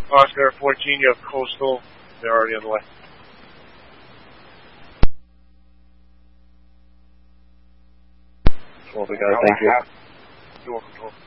Oscar 14, you have Coastal. They're already on the way. Well, we got it. Thank you. You're welcome.